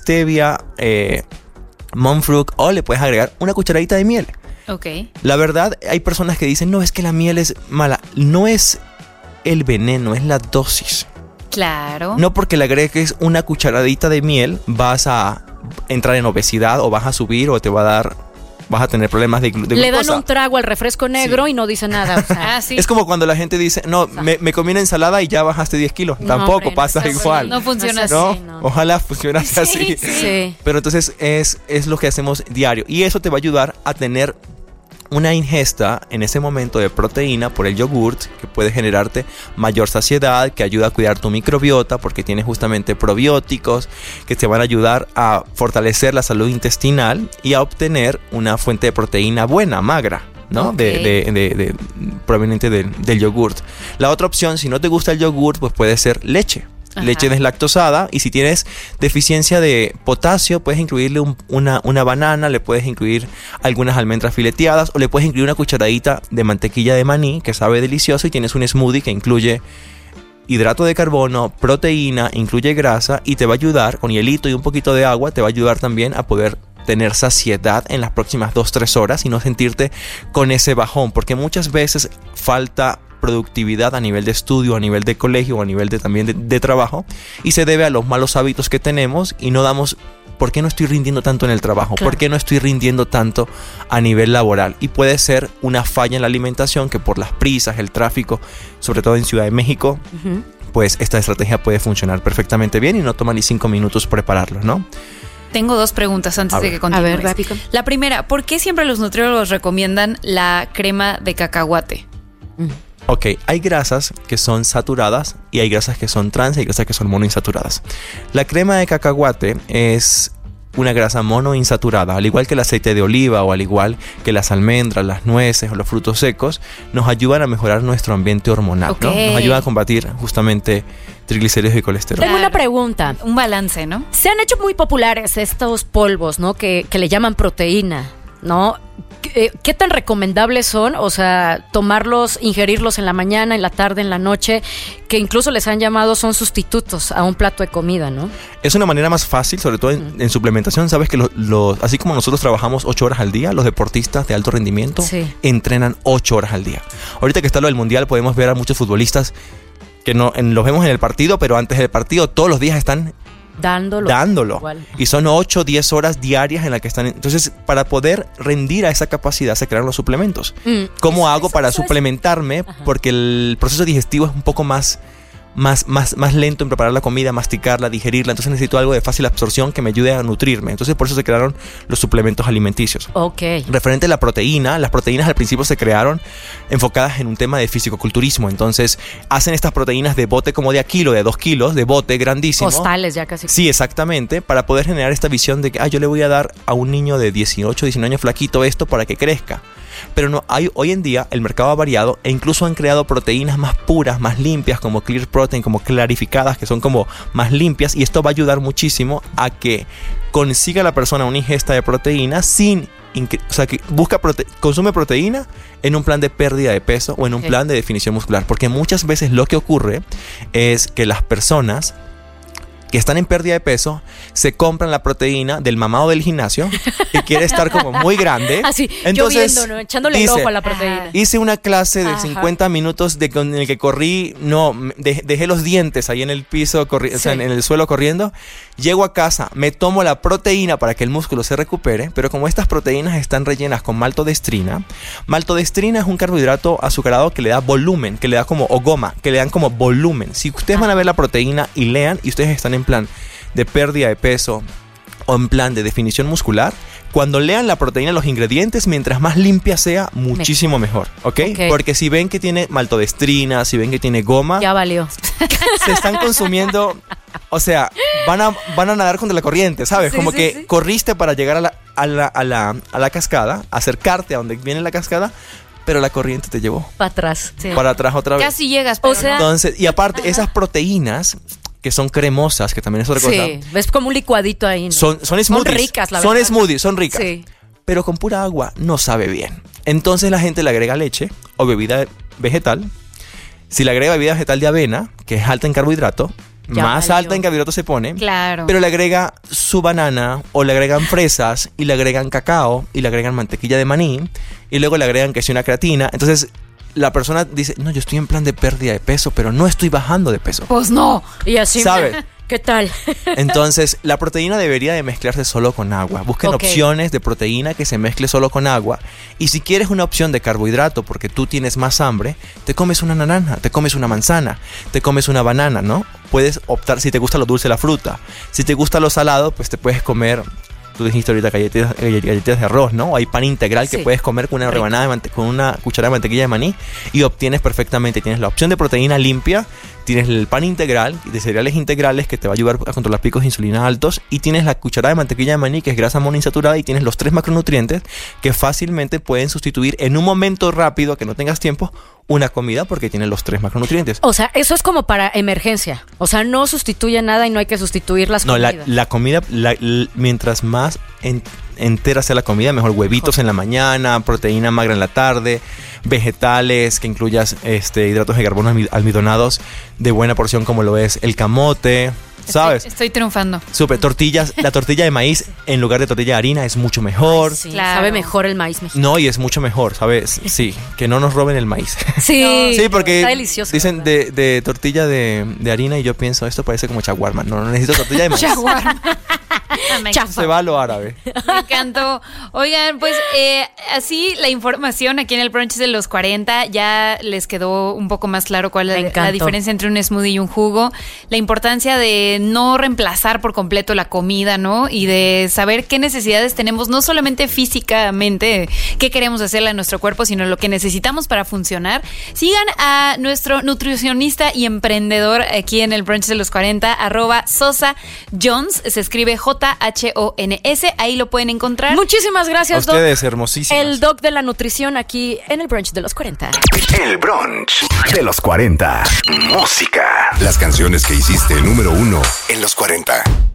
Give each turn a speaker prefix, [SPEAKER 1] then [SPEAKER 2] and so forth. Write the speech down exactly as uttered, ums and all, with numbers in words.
[SPEAKER 1] stevia, eh, monk fruit, o le puedes agregar una cucharadita de miel.
[SPEAKER 2] Okay.
[SPEAKER 1] La verdad, hay personas que dicen, no, es que la miel es mala. No es el veneno, es la dosis.
[SPEAKER 2] Claro.
[SPEAKER 1] No porque le agregues una cucharadita de miel vas a entrar en obesidad o vas a subir o te va a dar, vas a tener problemas de, de
[SPEAKER 3] Le
[SPEAKER 1] glucosa.
[SPEAKER 3] dan un trago al refresco negro sí. y no dice nada. O sea.
[SPEAKER 2] Ah, sí.
[SPEAKER 1] Es como cuando la gente dice, no, me, me comí una ensalada y ya bajaste diez kilos.
[SPEAKER 3] No,
[SPEAKER 1] Tampoco
[SPEAKER 3] hombre,
[SPEAKER 1] pasa
[SPEAKER 3] no
[SPEAKER 1] igual.
[SPEAKER 2] No funciona así.
[SPEAKER 1] ¿No?
[SPEAKER 3] no.
[SPEAKER 1] Ojalá funcionase así.
[SPEAKER 2] Sí.
[SPEAKER 3] Sí.
[SPEAKER 1] Pero entonces es, es lo que hacemos diario. Y eso te va a ayudar a tener una ingesta en ese momento de proteína por el yogurt, que puede generarte mayor saciedad, que ayuda a cuidar tu microbiota porque tiene justamente probióticos que te van a ayudar a fortalecer la salud intestinal y a obtener una fuente de proteína buena, magra, ¿no?
[SPEAKER 2] Okay.
[SPEAKER 1] De, de, de, de, proveniente de, del yogurt. La otra opción, si no te gusta el yogurt, pues puede ser leche. Ajá. Leche deslactosada, y si tienes deficiencia de potasio, puedes incluirle un, una, una banana, le puedes incluir algunas almendras fileteadas o le puedes incluir una cucharadita de mantequilla de maní que sabe delicioso, y tienes un smoothie que incluye hidrato de carbono, proteína, incluye grasa, y te va a ayudar con hielito y un poquito de agua, te va a ayudar también a poder tener saciedad en las próximas dos a tres horas y no sentirte con ese bajón, porque muchas veces falta productividad a nivel de estudio, a nivel de colegio o a nivel de, también de, de trabajo, y se debe a los malos hábitos que tenemos y no damos, ¿por qué no estoy rindiendo tanto en el trabajo? Claro. ¿Por qué no estoy rindiendo tanto a nivel laboral? Y puede ser una falla en la alimentación que por las prisas, el tráfico, sobre todo en Ciudad de México, uh-huh. pues esta estrategia puede funcionar perfectamente bien y no toma ni cinco minutos prepararlo, ¿no?
[SPEAKER 2] Tengo dos preguntas antes
[SPEAKER 1] a
[SPEAKER 2] de
[SPEAKER 1] ver.
[SPEAKER 2] que continúes.
[SPEAKER 3] A ver, rápido.
[SPEAKER 2] La primera, ¿por qué siempre los nutriólogos recomiendan la crema de cacahuate?
[SPEAKER 1] Mm. Ok, hay grasas que son saturadas y hay grasas que son trans y hay grasas que son monoinsaturadas. La crema de cacahuate es una grasa monoinsaturada, al igual que el aceite de oliva o al igual que las almendras, las nueces o los frutos secos, nos ayudan a mejorar nuestro ambiente hormonal,
[SPEAKER 2] okay.
[SPEAKER 1] ¿no? Nos ayudan a combatir justamente triglicéridos y colesterol.
[SPEAKER 3] Tengo una pregunta.
[SPEAKER 2] Un balance, ¿no?
[SPEAKER 3] Se han hecho muy populares estos polvos, ¿no? Que, que le llaman proteína, ¿no? ¿Qué, ¿Qué tan recomendables son? O sea, tomarlos, ingerirlos en la mañana, en la tarde, en la noche, que incluso les han llamado son sustitutos a un plato de comida, ¿no?
[SPEAKER 1] Es una manera más fácil, sobre todo en, mm. en suplementación. Sabes que los, los, así como nosotros trabajamos ocho horas al día, los deportistas de alto rendimiento sí. entrenan ocho horas al día. Ahorita que está lo del mundial, podemos ver a muchos futbolistas que no en, los vemos en el partido, pero antes del partido todos los días están
[SPEAKER 3] dándolo.
[SPEAKER 1] Dándolo. Y son ocho o diez horas diarias en las que están. Entonces, para poder rendir a esa capacidad se crean los suplementos. Mm. ¿Cómo eso, hago eso, para eso, suplementarme? Eso. Porque el proceso digestivo es un poco más, más, más, más lento en preparar la comida, masticarla, digerirla. Entonces necesito algo de fácil absorción que me ayude a nutrirme. Entonces, por eso se crearon los suplementos alimenticios.
[SPEAKER 3] Ok.
[SPEAKER 1] Referente a la proteína, las proteínas al principio se crearon enfocadas en un tema de fisicoculturismo. Entonces, hacen estas proteínas de bote como de a kilo, de dos kilos, de bote grandísimo.
[SPEAKER 3] Costales ya casi.
[SPEAKER 1] Sí, exactamente, para poder generar esta visión de que, ah, yo le voy a dar a un niño de dieciocho, diecinueve años flaquito esto para que crezca. Pero no, hay, hoy en día el mercado ha variado e incluso han creado proteínas más puras, más limpias, como Clear Protein, como clarificadas, que son como más limpias, y esto va a ayudar muchísimo a que consiga la persona una ingesta de proteína sin, o sea, que busca prote- consume proteína en un plan de pérdida de peso o en un okay. plan de definición muscular, porque muchas veces lo que ocurre es que las personas que están en pérdida de peso se compran la proteína del mamado del gimnasio que quiere estar como muy grande.
[SPEAKER 3] Así,
[SPEAKER 1] entonces
[SPEAKER 3] lloviendo, ¿no? Echándole
[SPEAKER 1] dice,
[SPEAKER 3] el ojo a la proteína.
[SPEAKER 1] Hice una clase de
[SPEAKER 3] Ajá.
[SPEAKER 1] cincuenta minutos de, en el que corrí, no, de, dejé los dientes ahí en el piso, corri, sí. o sea, en, en el suelo corriendo. Llego a casa, me tomo la proteína para que el músculo se recupere, pero como estas proteínas están rellenas con maltodestrina, maltodestrina es un carbohidrato azucarado que le da volumen, que le da como, o goma, que le dan como volumen. Si ustedes van a ver la proteína y lean, y ustedes están en plan de pérdida de peso o en plan de definición muscular, cuando lean la proteína, los ingredientes, mientras más limpia sea, muchísimo mejor, ¿okay? ¿ok? Porque si ven que tiene maltodestrina, si ven que tiene goma,
[SPEAKER 3] ya valió.
[SPEAKER 1] Se están consumiendo, o sea, van a, van a nadar contra la corriente, ¿sabes?
[SPEAKER 2] Sí,
[SPEAKER 1] Como
[SPEAKER 2] sí,
[SPEAKER 1] que
[SPEAKER 2] sí.
[SPEAKER 1] corriste para llegar a la, a, la, a, la, a la cascada, acercarte a donde viene la cascada, pero la corriente te llevó
[SPEAKER 3] para atrás, sí.
[SPEAKER 1] para atrás otra vez.
[SPEAKER 2] Casi llegas, pero
[SPEAKER 3] o sea,
[SPEAKER 2] no.
[SPEAKER 1] Entonces, y aparte,
[SPEAKER 2] Ajá.
[SPEAKER 1] esas proteínas que son cremosas, que también es otra cosa.
[SPEAKER 3] Sí, es como un licuadito ahí, ¿no?
[SPEAKER 1] Son, son smoothies.
[SPEAKER 3] Son ricas, la
[SPEAKER 1] Son
[SPEAKER 3] verdad.
[SPEAKER 1] smoothies, son ricas.
[SPEAKER 3] Sí.
[SPEAKER 1] Pero con pura agua no sabe bien. Entonces la gente le agrega leche o bebida vegetal. Si le agrega bebida vegetal de avena, que es alta en carbohidrato,
[SPEAKER 3] Ya
[SPEAKER 1] más
[SPEAKER 3] valió.
[SPEAKER 1] alta en carbohidratos se pone.
[SPEAKER 2] Claro.
[SPEAKER 1] Pero le agrega su banana o le agregan fresas y le agregan cacao y le agregan mantequilla de maní y luego le agregan que es una creatina. Entonces la persona dice, no, yo estoy en plan de pérdida de peso, pero no estoy bajando de peso.
[SPEAKER 2] Pues no.
[SPEAKER 3] Y así,
[SPEAKER 1] ¿Sabes?
[SPEAKER 3] ¿qué tal?
[SPEAKER 1] Entonces, la proteína debería de mezclarse solo con agua. Busquen
[SPEAKER 3] Ok.
[SPEAKER 1] opciones de proteína que se mezcle solo con agua. Y si quieres una opción de carbohidrato porque tú tienes más hambre, te comes una naranja, te comes una manzana, te comes una banana, ¿no? Puedes optar, si te gusta lo dulce, la fruta. Si te gusta lo salado, pues te puedes comer... Tú dijiste ahorita galletitas, galletitas de arroz, ¿no? Hay pan integral que
[SPEAKER 3] Sí.
[SPEAKER 1] puedes comer con una
[SPEAKER 3] Rico.
[SPEAKER 1] rebanada de mante- con una cucharada de mantequilla de maní y obtienes perfectamente. Tienes la opción de proteína limpia, tienes el pan integral de cereales integrales que te va a ayudar a controlar picos de insulina altos y tienes la cucharada de mantequilla de maní que es grasa monoinsaturada y tienes los tres macronutrientes que fácilmente pueden sustituir en un momento rápido que no tengas tiempo una comida porque tienen los tres macronutrientes.
[SPEAKER 3] O sea, eso es como para emergencia. O sea, no sustituye nada y no hay que sustituir las
[SPEAKER 1] No, la,
[SPEAKER 3] comidas.
[SPEAKER 1] la comida, la- l- mientras más en- entera sea la comida, mejor. Huevitos en la mañana, proteína magra en la tarde, vegetales que incluyas este, hidratos de carbono almi- almidonados de buena porción como lo es el camote, ¿sabes?
[SPEAKER 2] Estoy, estoy triunfando.
[SPEAKER 1] Súper, tortillas, la tortilla de maíz en lugar de tortilla de harina es mucho mejor.
[SPEAKER 3] Sí,
[SPEAKER 2] Claro.
[SPEAKER 3] sabe mejor el maíz mexicano.
[SPEAKER 1] No, y es mucho mejor, ¿sabes? Sí, que no nos roben el maíz.
[SPEAKER 3] Sí,
[SPEAKER 1] Sí, porque
[SPEAKER 3] está delicioso.
[SPEAKER 1] dicen
[SPEAKER 3] ¿verdad?
[SPEAKER 1] de, de tortilla de, de harina y yo pienso, esto parece como chaguarma. No, no necesito tortilla de maíz.
[SPEAKER 2] Shawarma. Me
[SPEAKER 3] Chafa.
[SPEAKER 1] Se va a lo árabe.
[SPEAKER 2] Me encantó. Oigan, pues eh, así la información aquí en el brunch de los cuarenta ya les quedó un poco más claro cuál
[SPEAKER 3] Me
[SPEAKER 2] es la,
[SPEAKER 3] encantó.
[SPEAKER 2] la diferencia entre un smoothie y un jugo, la importancia de no reemplazar por completo la comida, ¿no? Y de saber qué necesidades tenemos, no solamente físicamente, qué queremos hacerle a nuestro cuerpo, sino lo que necesitamos para funcionar. Sigan a nuestro nutricionista y emprendedor aquí en el brunch de los cuarenta, arroba Sosa Jones, se escribe J H O N S, ahí lo pueden encontrar.
[SPEAKER 3] Muchísimas
[SPEAKER 1] A
[SPEAKER 3] gracias, Doc.
[SPEAKER 1] ustedes, hermosísimas.
[SPEAKER 3] El Doc de la nutrición aquí en el brunch de los cuarenta.
[SPEAKER 4] El brunch de los cuarenta. Música. Las canciones que hiciste número uno en los cuarenta.